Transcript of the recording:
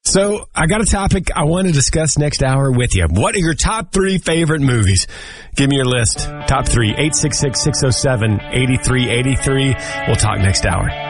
So I got a topic I want to discuss next hour with you. What are your top 3 favorite movies? Give me your list. Top 3, 866-607-8383. We'll talk next hour.